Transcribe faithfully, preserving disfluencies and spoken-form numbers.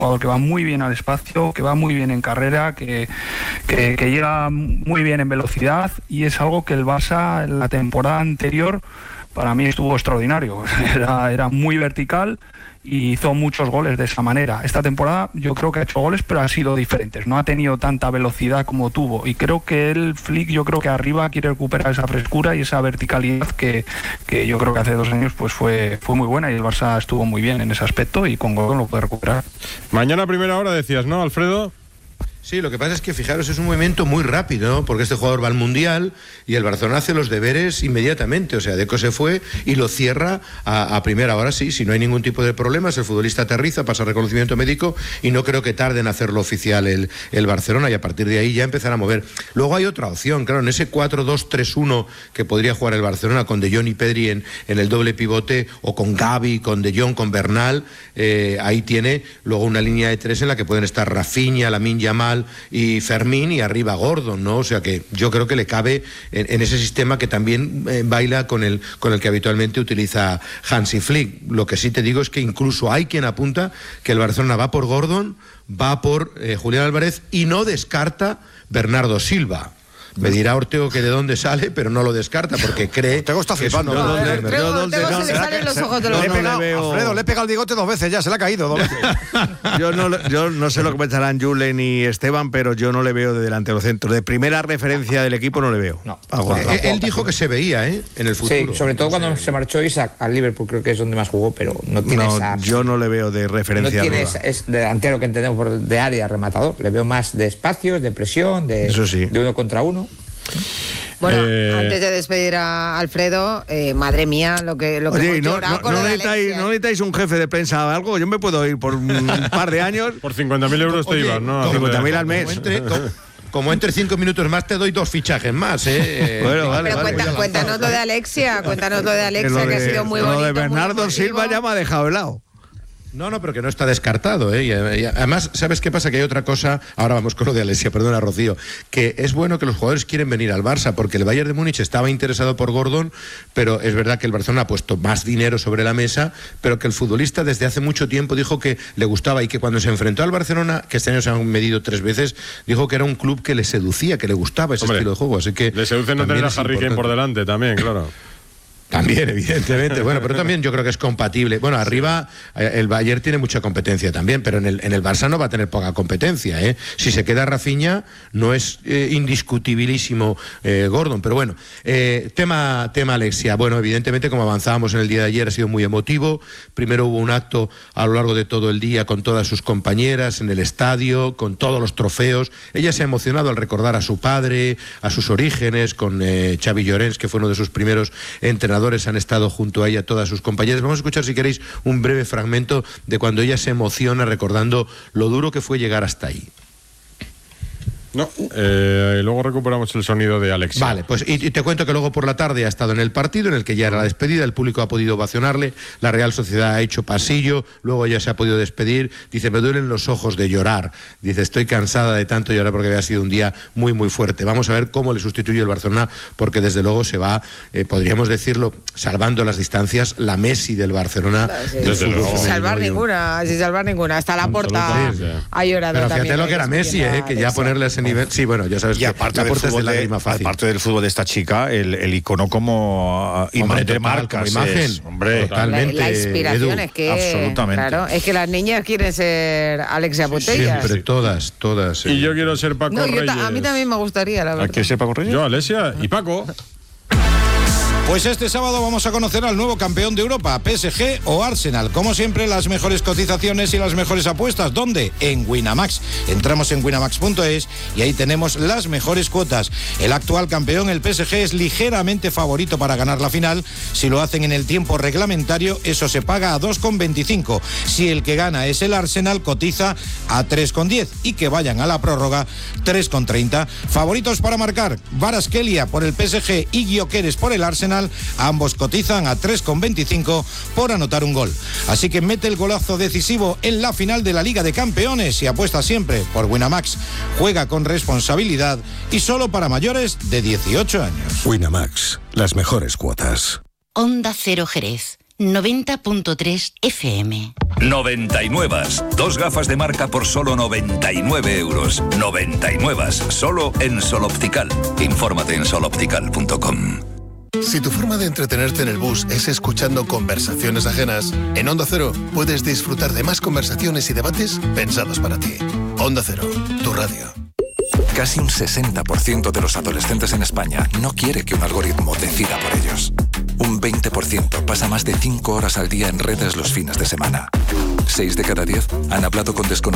jugador que va muy bien al espacio, que va muy bien en carrera, que, que, que llega muy bien en velocidad, y es algo que el Barça en la temporada anterior para mí estuvo extraordinario. Era, era muy vertical y hizo muchos goles de esa manera. Esta temporada yo creo que ha hecho goles, pero han sido diferentes, no ha tenido tanta velocidad como tuvo, y creo que el Flick, yo creo que arriba quiere recuperar esa frescura y esa verticalidad que, que yo creo que hace dos años pues fue, fue muy buena, y el Barça estuvo muy bien en ese aspecto, y con Gordon lo puede recuperar. Mañana a primera hora decías, ¿no, Alfredo? Sí, lo que pasa es que, fijaros, es un movimiento muy rápido, ¿no? Porque este jugador va al Mundial y el Barcelona hace los deberes inmediatamente. O sea, Deco se fue y lo cierra a, a primera hora, sí, si no hay ningún tipo de problemas. El futbolista aterriza, pasa reconocimiento médico, y no creo que tarde en hacerlo oficial el, el Barcelona, y a partir de ahí ya empezar a mover. Luego hay otra opción, claro, en ese cuatro dos tres uno que podría jugar el Barcelona con De Jong y Pedri en, en el doble pivote, o con Gavi, con De Jong, con Bernal, eh, ahí tiene luego una línea de tres en la que pueden estar Rafinha, Lamine Yamal y Fermín, y arriba Gordon, ¿no? O sea que yo creo que le cabe en, en ese sistema que también eh, baila con el, con el que habitualmente utiliza Hansi Flick. Lo que sí te digo es que incluso hay quien apunta que el Barcelona va por Gordon, va por eh, Julián Álvarez, y no descarta Bernardo Silva. Me dirá Ortego que de dónde sale, pero no lo descarta, porque cree Ortego está que flipando. no, ¿Dónde? no, Yo dónde, no, se le salen los ojos de los no, no, ojos. Alfredo, le he pegado el bigote dos veces ya, se le ha caído dos veces. yo, no, yo no sé lo que pensarán Julen y Esteban, pero yo no le veo de delantero centro. De primera referencia del equipo no le veo. No. Ah, bueno, él, él dijo que se veía, ¿eh? En el futuro. Sí, sobre todo cuando se marchó Isaac al Liverpool, creo que es donde más jugó, pero no tiene no, esa... yo no le veo de referencia. No tiene esa, es delantero que entendemos por de área, rematador. Le veo más de espacios, de presión, de, Eso sí. de uno contra uno. Bueno, Eh... antes de despedir a Alfredo, eh, madre mía, lo que lo que Oye, hemos no, llorado no, con no, lo de necesitáis, Alexia. ¿no necesitáis un jefe de prensa o algo? Yo me puedo ir por un par de años. Por cincuenta mil euros te Oye, ibas, ¿no? cincuenta mil al mes. Como entre, como, como entre cinco minutos más te doy dos fichajes más, ¿eh? Bueno, vale, Pero vale. cuenta- cuéntanos lo de Alexia, cuéntanos lo de Que Alexia, lo que ha de- sido muy lo bonito. de Bernardo muy Silva emotivo. ya me ha dejado helado. No, no, pero que no está descartado, ¿eh? Y, y además, ¿sabes qué pasa? Que hay otra cosa, ahora vamos con lo de Alexia, perdona, Rocío, que es bueno que los jugadores quieren venir al Barça, porque el Bayern de Múnich estaba interesado por Gordon, pero es verdad que el Barcelona ha puesto más dinero sobre la mesa, pero que el futbolista desde hace mucho tiempo dijo que le gustaba, y que cuando se enfrentó al Barcelona, que este año se han medido tres veces, dijo que era un club que le seducía, que le gustaba ese Hombre, estilo de juego, así que... Le seduce no tener a Harry Kane por delante también, claro. También, evidentemente. Bueno, pero también yo creo que es compatible. Bueno, arriba eh, el Bayern tiene mucha competencia también, pero en el, en el Barça no va a tener poca competencia, ¿eh? Si se queda Rafinha, no es eh, indiscutibilísimo eh, Gordon. Pero bueno, eh, tema, tema Alexia. Bueno, evidentemente, como avanzábamos en el día de ayer, ha sido muy emotivo. Primero hubo un acto a lo largo de todo el día con todas sus compañeras en el estadio, con todos los trofeos. Ella se ha emocionado al recordar a su padre, a sus orígenes, con eh, Xavi Llorens, que fue uno de sus primeros entrenadores. Han estado junto a ella todas sus compañeras. Vamos a escuchar, si queréis, un breve fragmento de cuando ella se emociona recordando lo duro que fue llegar hasta ahí. No, eh, y luego recuperamos el sonido de Alexia. Vale, pues y, y te cuento que luego por la tarde ha estado en el partido en el que ya era la despedida, el público ha podido ovacionarle, la Real Sociedad ha hecho pasillo, luego ella se ha podido despedir, dice, me duelen los ojos de llorar, dice, estoy cansada de tanto llorar porque había sido un día muy muy fuerte. Vamos a ver cómo le sustituye el Barcelona, porque desde luego se va, eh, podríamos decirlo, salvando las distancias, la Messi del Barcelona. Sí, del sí, fútbol sí. femenino. Salvar Y un- ninguna, sin salvar ninguna. Hasta la Porta Absolutamente. ha llorado Pero también. fíjate lo que era Messi, eh, que ya ponerle a ese nivel. Sí, bueno, ya sabes Y que aparte la del, Porta es de fútbol de, lágrima fácil. aparte del fútbol de esta chica, el, el icono como uh, imagen de total, marcas. como imagen. es, hombre, Totalmente. La, la inspiración Edu, es que, absolutamente. claro, es que las niñas quieren ser Alexia Putellas. Siempre, todas, todas. Y eh. yo quiero ser Paco No, yo Reyes. ta- a mí también me gustaría, la ¿A verdad. qué sepa correr? Yo, Alexia y Paco. Pues este sábado vamos a conocer al nuevo campeón de Europa, P S G o Arsenal. Como siempre, las mejores cotizaciones y las mejores apuestas. ¿Dónde? En Winamax. Entramos en winamax punto es y ahí tenemos las mejores cuotas. El actual campeón, el P S G, es ligeramente favorito para ganar la final. Si lo hacen en el tiempo reglamentario, eso se paga a dos con veinticinco. Si el que gana es el Arsenal, cotiza a tres con diez. Y que vayan a la prórroga, tres con treinta. Favoritos para marcar, Kvaratskhelia por el P S G y Gyökeres por el Arsenal. Ambos cotizan a tres con veinticinco por anotar un gol. Así que mete el golazo decisivo en la final de la Liga de Campeones y apuesta siempre por Winamax. Juega con responsabilidad y solo para mayores de dieciocho años. Winamax, las mejores cuotas. Onda Cero Jerez, noventa punto tres F M. noventa y nueve. Dos gafas de marca por solo noventa y nueve euros. noventa y nueve. Solo en Sol Optical. Infórmate en sol optical punto com. Si tu forma de entretenerte en el bus es escuchando conversaciones ajenas, en Onda Cero puedes disfrutar de más conversaciones y debates pensados para ti. Onda Cero, tu radio. Casi un sesenta por ciento de los adolescentes en España no quiere que un algoritmo decida por ellos. Un veinte por ciento pasa más de cinco horas al día en redes los fines de semana. seis de cada diez han hablado con desconocidos